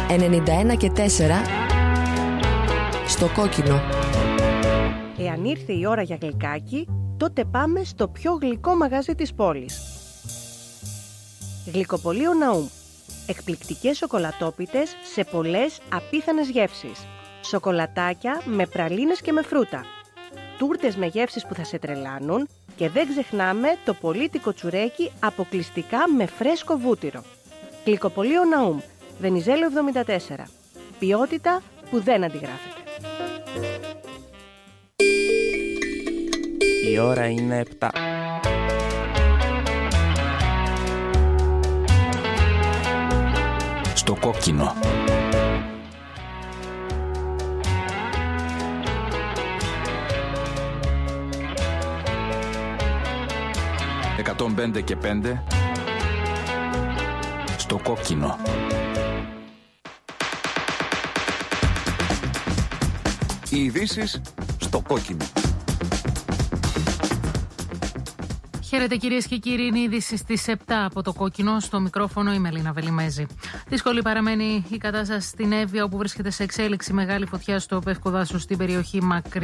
91,4 στο κόκκινο. Εάν ήρθε η ώρα για γλυκάκι, τότε πάμε στο πιο γλυκό μαγαζί της πόλης. Γλυκοπωλείο Ναούμ. Εκπληκτικές σοκολατόπιτες σε πολλές απίθανες γεύσεις. Σοκολατάκια με πραλίνες και με φρούτα. Τούρτες με γεύσεις που θα σε τρελάνουν και δεν ξεχνάμε το πολύτικο τσουρέκι αποκλειστικά με φρέσκο βούτυρο. Γλυκοπωλείο Ναούμ, Βενιζέλο 74. Ποιότητα που δεν αντιγράφεται. Η ώρα είναι 7. Στο κόκκινο. «105 και 5» στο κόκκινο. Οι ειδήσεις στο κόκκινο. Χαίρετε κυρίες και κύριοι, είναι η είδηση στις 7 από το κόκκινο. Στο μικρόφωνο η Μελίνα Βελιμέζη. Δύσκολη παραμένει η κατάσταση στην Εύβοια, όπου βρίσκεται σε εξέλιξη μεγάλη φωτιά στο Πεύκο Δάσος στην περιοχή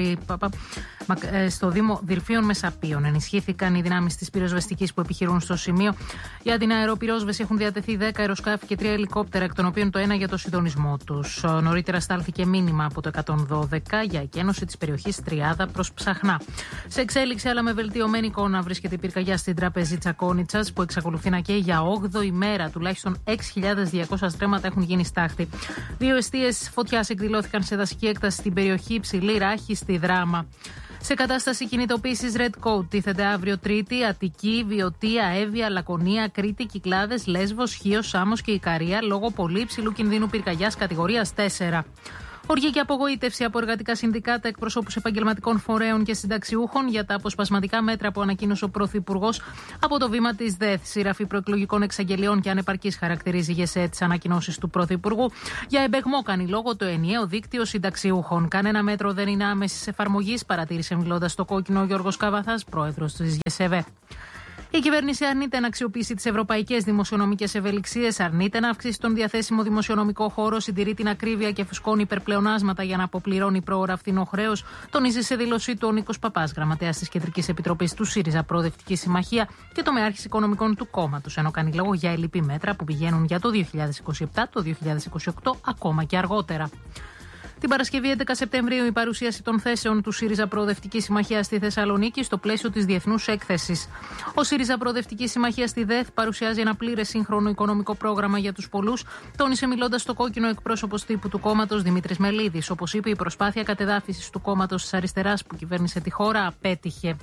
στο Δήμο Δυρφίων Μεσαπίων. Ενισχύθηκαν οι δυνάμεις της πυροσβεστικής που επιχειρούν στο σημείο. Για την αεροπυρόσβεση έχουν διατεθεί 10 αεροσκάφη και 3 ελικόπτερα, εκ των οποίων το ένα για το συντονισμό τους. Νωρίτερα στάλθηκε μήνυμα από το 112 για εκένωση της περιοχής Τριάδα προς Ψαχνά. Σε εξέλιξη, αλλά με βελτιωμένη εικόνα, βρίσκεται η πυρκαγιά στην τραπεζίτσα Κόνιτσας, που εξακολουθεί να καίει για 8η μέρα. Τουλάχιστον 6.200 στρέμματα έχουν γίνει στάχτη. 2 εστίες φωτιάς εκδηλώθηκαν σε δασική έκταση στην περιοχή Ψηλή Ράχη στη Δράμα. Σε κατάσταση κινητοποίησης Red Code τίθεται αύριο Τρίτη Αττική, Βιωτία, Εύβοια, Λακωνία, Κρήτη, Κυκλάδες, Λέσβος, Χίος, Σάμος και Ικαρία λόγω πολύ υψηλού κινδύνου πυρκαγιάς κατηγορίας 4. Οργή και απογοήτευση από εργατικά συνδικάτα, εκπροσώπους επαγγελματικών φορέων και συνταξιούχων για τα αποσπασματικά μέτρα που ανακοίνωσε ο Πρωθυπουργός από το βήμα της ΔΕΘ. Συγγραφή προεκλογικών εξαγγελιών και ανεπαρκής χαρακτηρίζει η ΓΕΣΕ τις ανακοινώσεις του Πρωθυπουργού. Για εμπεγμό κάνει λόγο το ενιαίο δίκτυο συνταξιούχων. Κανένα μέτρο δεν είναι άμεσης εφαρμογής, παρατήρησε μιλώντας στο κόκκινο ο Γιώργος Καβαθάς, πρόεδρος της ΓΕΣΕΒΕ. Η κυβέρνηση αρνείται να αξιοποιήσει τις ευρωπαϊκές δημοσιονομικές ευελιξίες, αρνείται να αυξήσει τον διαθέσιμο δημοσιονομικό χώρο, συντηρεί την ακρίβεια και φουσκώνει υπερπλεονάσματα για να αποπληρώνει πρόωρα φθηνό χρέος, τονίζει σε δήλωσή του ο Νίκος Παπάς, γραμματέας της Κεντρικής Επιτροπής του ΣΥΡΙΖΑ Προοδευτική Συμμαχία και τομεάρχης οικονομικών του κόμματος, ενώ κάνει λόγο για ελλειπή μέτρα που πηγαίνουν για το 2027, το 2028, ακόμα και αργότερα. Την Παρασκευή 11 Σεπτεμβρίου η παρουσίαση των θέσεων του ΣΥΡΙΖΑ Προοδευτική Συμμαχία στη Θεσσαλονίκη στο πλαίσιο της Διεθνούς Έκθεσης. Ο ΣΥΡΙΖΑ Προοδευτική Συμμαχία στη ΔΕΘ παρουσιάζει ένα πλήρες σύγχρονο οικονομικό πρόγραμμα για τους πολλούς, τόνισε μιλώντας στο κόκκινο εκπρόσωπος τύπου του κόμματος Δημήτρης Μελίδης. Όπως είπε, η προσπάθεια κατεδάφισης του κόμματος της αριστεράς που κυβέρνησε τη χώρα απέτυχε.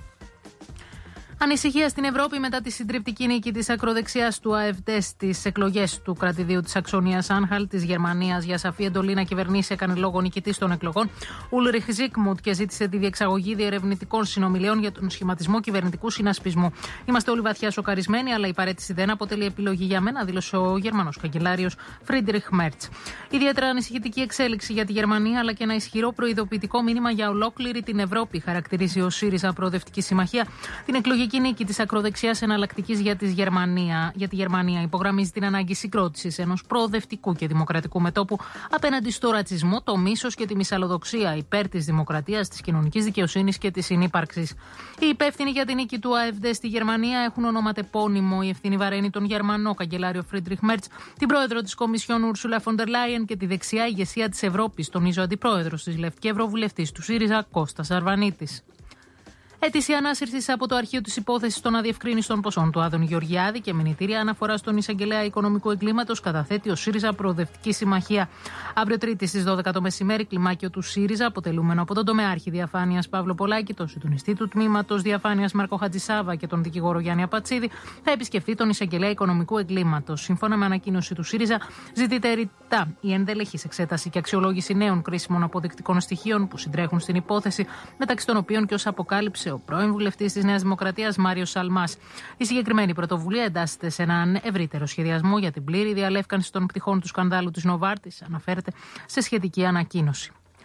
Ανησυχία στην Ευρώπη μετά τη συντριπτική νίκη της ακροδεξιάς του ΑΕΒΔ στις εκλογές του κρατηδίου της Αξονίας Άνχαλ της Γερμανίας. Για σαφή εντολή να κυβερνήσει έκανε λόγο νικητής των εκλογών Ούλριχ Ζίκμουντ και ζήτησε τη διεξαγωγή διερευνητικών συνομιλιών για τον σχηματισμό κυβερνητικού συνασπισμού. Είμαστε όλοι βαθιά σοκαρισμένοι, αλλά η παραίτηση δεν αποτελεί επιλογή για μένα, δήλωσε ο Γερμανός καγκελάριος Φρίντριχ Μέρτς. Ιδιαίτερα ανησυχητική εξέλιξη για τη Γερμανία, αλλά και ένα ισχυρό προειδοποιητικό μήνυμα για ολόκληρη την Ευρώπη, χαρακτηρίζει ο ΣΥΡΙΖΑ Προοδευτική Συμμαχία την εκλογική νίκη της ακροδεξιάς εναλλακτικής για τη Γερμανία. Υπογραμμίζει την ανάγκη συγκρότησης ενός προοδευτικού και δημοκρατικού μετώπου απέναντι στο ρατσισμό, το μίσος και τη μυσαλλοδοξία, υπέρ της δημοκρατίας, της κοινωνικής δικαιοσύνης και της συνύπαρξης. Οι υπεύθυνοι για την νίκη του ΑΕΒΔ στη Γερμανία έχουν ονοματεπώνυμο. Η ευθύνη βαραίνει τον Γερμανό καγκελάριο Φρίντριχ Μέρτς, την πρόεδρο της Κομισιόν Ούρσουλα φον ντερ Λάιεν και τη δεξιά ηγεσία της Ευρώπης, τονίζει ο αντιπρόεδρος της ΛΕΦ και ευρωβουλευτής του ΣΥΡΙΖΑ Κώστας Αρβανίτης. Αίτηση ανάσυρσης από το αρχείο της υπόθεσης των αδιευκρίνιστων ποσών του Άδων Γεωργιάδη και μηνυτήρια αναφορά στον εισαγγελέα οικονομικού εγκλήματος καταθέτει ο ΣΥΡΙΖΑ Προοδευτική Συμμαχία. Αύριο Τρίτη στις 12 το μεσημέρι, κλιμάκιο του ΣΥΡΙΖΑ, αποτελούμενο από τον τομεάρχη διαφάνειας Παύλο Πολάκη, τον συντονιστή του τμήματος διαφάνειας Μάρκο Χατζησάβα και τον δικηγόρο Γιάννη Απατσίδη, θα επισκεφθεί τον εισαγγελέα οικονομικού εγκλήματος. Σύμφωνα με ανακοίνωση του ΣΥΡΙΖΑ, ζητείται ρητά η ενδελεχής εξέταση και αξιολόγηση νέων κρίσιμων αποδεικτικών στοιχείων που συντρέχουν στην υπόθεση, μεταξύ των οποίων και όσα αποκάλυψε ο πρώην βουλευτής της Νέας Δημοκρατίας Μάριος Σαλμάς. Η συγκεκριμένη πρωτοβουλία εντάσσεται σε έναν ευρύτερο σχεδιασμό για την πλήρη διαλεύκανση των πτυχών του σκανδάλου της Νοβάρτης, αναφέρεται σε σχετική ανακοίνωση.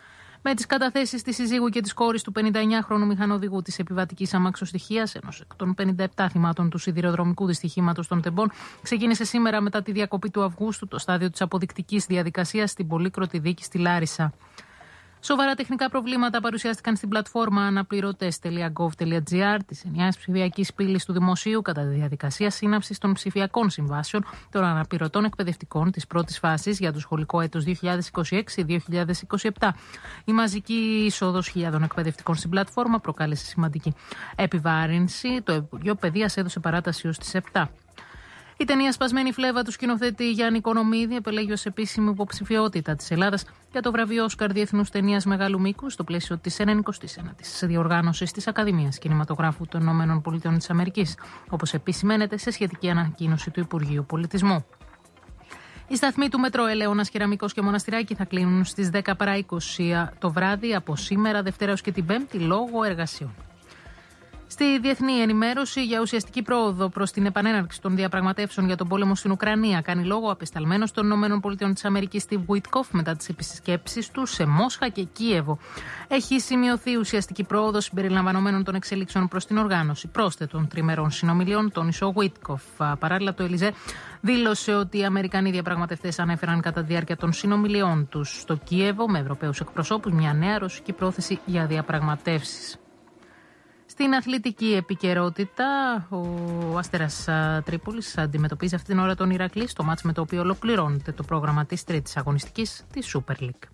Με τις καταθέσεις της συζύγου και της κόρης του 59χρονου μηχανοδηγού της επιβατικής αμαξοστοιχείας, ενός εκ των 57 θυμάτων του σιδηροδρομικού δυστυχήματος των Τεμπών, ξεκίνησε σήμερα μετά τη διακοπή του Αυγούστου το στάδιο της αποδεικτικής διαδικασίας στην πολύκροτη δίκη στη Λάρισα. Σοβαρά τεχνικά προβλήματα παρουσιάστηκαν στην πλατφόρμα αναπληρωτές.gov.gr της ενιαίας ψηφιακής πύλης του Δημοσίου κατά τη διαδικασία σύναψης των ψηφιακών συμβάσεων των αναπληρωτών εκπαιδευτικών της πρώτης φάσης για το σχολικό έτος 2026-2027. Η μαζική είσοδος χιλιάδων εκπαιδευτικών στην πλατφόρμα προκάλεσε σημαντική επιβάρυνση. Το Υπουργείο Παιδείας έδωσε παράταση ως τις 7. Η ταινία «Σπασμένη φλέβα» του σκηνοθέτη Γιάννη Κονομίδη επελέγει ως επίσημη υποψηφιότητα της Ελλάδας για το βραβείο Όσκαρ Διεθνούς Ταινίας Μεγάλου Μήκους στο πλαίσιο της 99ης διοργάνωσης της Ακαδημίας Κινηματογράφου των ΗΠΑ, όπως επισημαίνεται σε σχετική ανακοίνωση του Υπουργείου Πολιτισμού. Οι σταθμοί του Μετρό Ελαιώνας, Κεραμικός και Μοναστηράκη θα κλείνουν στις 10 παρά 20 το βράδυ από σήμερα, Δευτέρα έως και την Πέμπτη, λόγω εργασιών. Στη διεθνή ενημέρωση για ουσιαστική πρόοδο προς την επανέναρξη των διαπραγματεύσεων για τον πόλεμο στην Ουκρανία, κάνει λόγο απεσταλμένος των ΗΠΑ Steve Witkoff μετά τις επισκέψεις του σε Μόσχα και Κίεβο. Έχει σημειωθεί ουσιαστική πρόοδο συμπεριλαμβανομένων των εξελίξεων προς την οργάνωση πρόσθετων τριμερών συνομιλιών, τόνισε ο Witkoff. Παράλληλα, το Ελιζέ δήλωσε ότι οι Αμερικανοί διαπραγματευτές ανέφεραν κατά τη διάρκεια των συνομιλιών τους στο Κίεβο με Ευρωπαίους εκπροσώπους μια νέα ρωσική πρόθεση για διαπραγματεύσεις. Στην αθλητική επικαιρότητα, ο Αστέρας Τρίπολης αντιμετωπίζει αυτή την ώρα τον Ηρακλή στο μάτς με το οποίο ολοκληρώνεται το πρόγραμμα της τρίτης αγωνιστικής της Super League.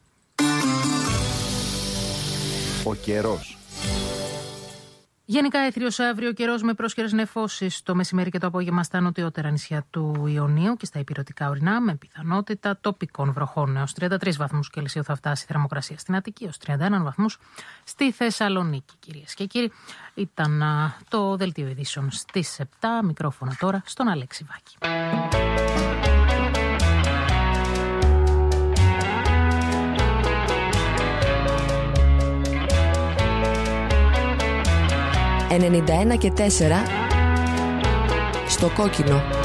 Ο καιρός. Γενικά έθριος αύριο καιρός με πρόσχερες νεφώσεις το μεσημέρι και το απόγευμα στα νοτιότερα νησιά του Ιωνίου και στα ηπειρωτικά ορεινά με πιθανότητα τοπικών βροχών. Έως 33 βαθμούς Κελσίου θα φτάσει η θερμοκρασία στην Αττική, έως 31 βαθμούς στη Θεσσαλονίκη. Κυρίες και κύριοι, ήταν το δελτίο ειδήσεων στις 7. Μικρόφωνο τώρα στον Αλέξη Βάκη. 91 και 4 στο κόκκινο.